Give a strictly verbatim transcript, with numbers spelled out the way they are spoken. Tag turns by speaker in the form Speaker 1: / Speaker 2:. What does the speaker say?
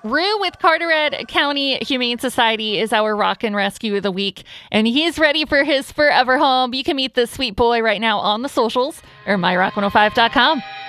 Speaker 1: Rue with Carteret County Humane Society is our rock and rescue of the week, and he's ready for his forever home. You can meet this sweet boy right now on the socials or my rock one oh five dot com.